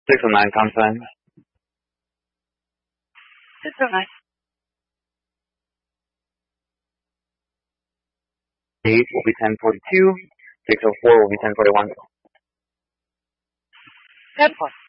609 comp time. 609. 8 will be 1042. 604 will be 1041. 10-4.